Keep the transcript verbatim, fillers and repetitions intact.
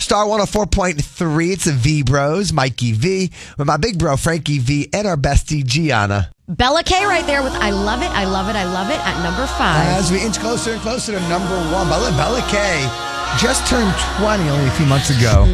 Star one oh four point three. It's the V Bros, Mikey V, with my big bro, Frankie V, and our bestie, Gianna. Bella K right there with I Love It, I Love It, I Love It at number five. As we inch closer and closer to number one, Bella, Bella K just turned twenty only a few months ago.